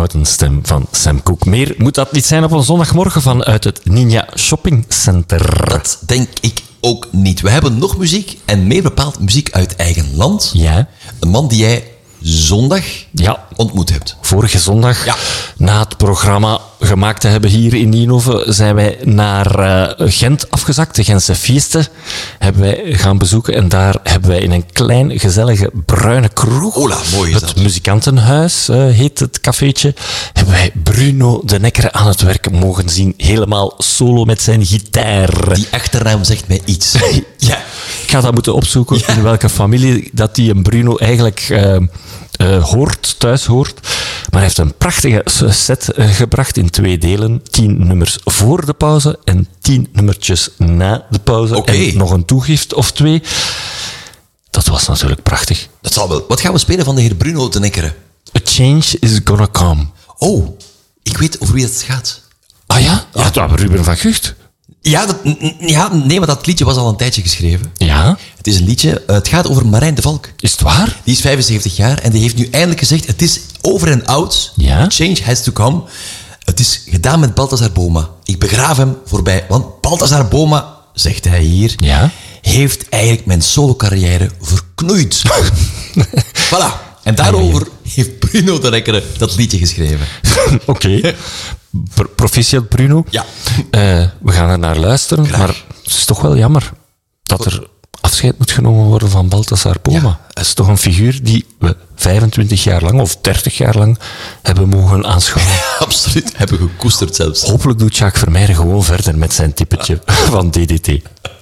gouden stem van Sam Cooke. Meer moet dat niet zijn op een zondagmorgen vanuit het Ninja Shopping Center. Dat denk ik ook niet. We hebben nog muziek en meer bepaald muziek uit eigen land. Ja. Een man die jij zondag ontmoet hebt. Vorige zondag, na het programma gemaakt te hebben hier in Nienhoven, zijn wij naar Gent afgezakt. De Gentse Fieste hebben wij gaan bezoeken. En daar hebben wij in een klein, gezellige, bruine kroeg, Ola, mooi is het dat. Muzikantenhuis heet het cafeetje, hebben wij Bruno de Neckere aan het werk mogen zien. Helemaal solo met zijn gitaar. Die achternaam zegt mij iets. Ja. Ik ga dat moeten opzoeken, in welke familie dat die een Bruno eigenlijk thuis hoort. Maar hij heeft een prachtige set gebracht in 2 delen. 10 nummers voor de pauze en 10 nummertjes na de pauze. Oké. En nog een toegift of 2. Dat was natuurlijk prachtig. Dat zal wel. Wat gaan we spelen van de heer Bruno de Neckere? A change is gonna come. Oh, ik weet over wie het gaat. Ah ja? Ja, dat was Ruben van Gucht. Nee, maar dat liedje was al een tijdje geschreven. Ja? Het is een liedje, het gaat over Marijn de Valk. Is het waar? Die is 75 jaar en die heeft nu eindelijk gezegd, het is over en out. Ja? Change has to come. Het is gedaan met Balthazar Boma. Ik begraaf hem voorbij, want Balthazar Boma, zegt hij hier, heeft eigenlijk mijn solo-carrière verknoeid. Voilà. En daarover heeft Bruno de Neckere dat liedje geschreven. Oké. Proficiat, Bruno. Ja. We gaan er naar luisteren, Graag. maar het is toch wel jammer dat er afscheid moet genomen worden van Balthazar Boma. Ja. Dat is toch een figuur die we 25 jaar lang of 30 jaar lang hebben mogen aanschouwen. Absoluut, hebben gekoesterd zelfs. Hopelijk doet Jacques Vermeijden gewoon verder met zijn typetje van DDT.